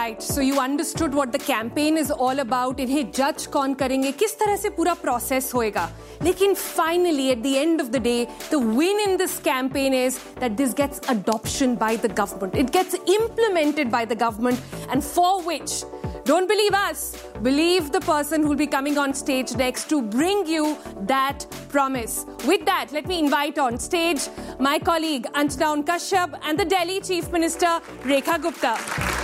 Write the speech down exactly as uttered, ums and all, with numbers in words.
right. So you understood what the campaign is all about. इन्हें judge कौन करेंगे, किस तरह से पूरा process होएगा. लेकिन finally, at the end of the day, the win in this campaign is that this gets adoption by the government. It gets implemented by the government, and for which, don't believe us, believe the person who will be coming on stage next to bring you that promise. With that, let me invite on stage my colleague Anjana Kashyap and the Delhi Chief Minister Rekha Gupta.